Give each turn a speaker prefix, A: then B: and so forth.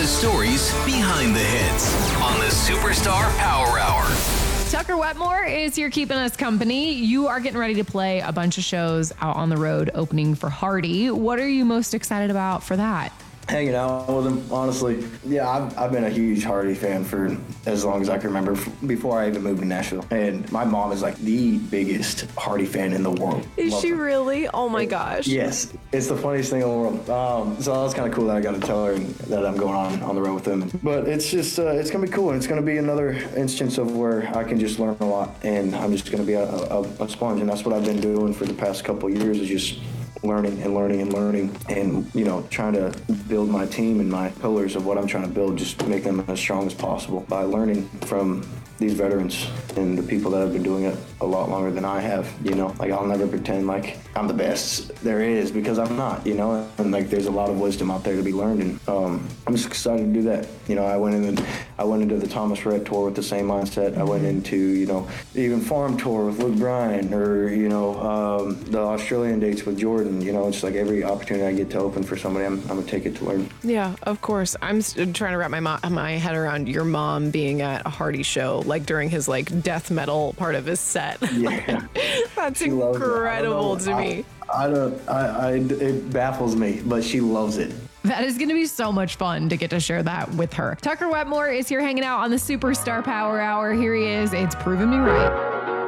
A: the stories behind the hits on the Superstar Power Hour.
B: Tucker Wetmore is here keeping us company. You are getting ready to play a bunch of shows out on the road opening for Hardy. What are you most excited about for that?
C: Hanging out with him, honestly. Yeah, I've been a huge Hardy fan for as long as I can remember, before I even moved to Nashville. And my mom is like the biggest Hardy fan in the world.
D: Is
C: Loves
D: she
C: him.
D: really? Oh my gosh.
C: Yes, it's the funniest thing in the world. So that was kind of cool that I got to tell her that I'm going on the road with him. But it's just, it's going to be cool. And it's going to be another instance of where I can just learn a lot. And I'm just going to be a sponge. And that's what I've been doing for the past couple of years, is just learning and, you know, trying to build my team and my pillars of what I'm trying to build, just make them as strong as possible by learning from these veterans and the people that have been doing it a lot longer than I have, you know. Like, I'll never pretend like I'm the best there is, because I'm not, you know, and like there's a lot of wisdom out there to be learned, and I'm just excited to do that. You know, I went into the Thomas Rhett tour with the same mindset. I went into, you know, even farm tour with Luke Bryan, or, you know, the Australian dates with Jordan. You know, it's like every opportunity I get to open for somebody, I'm gonna take it to learn.
D: Yeah, of course. I'm trying to wrap my head around your mom being at a Hardy show, like during his like death metal part of his set.
C: Yeah.
D: That's incredible to me.
C: It baffles me, but she loves it.
B: That is going to be so much fun to get to share that with her. Tucker Wetmore is here hanging out on the Superstar Power Hour. Here he is. It's Proving Me Right.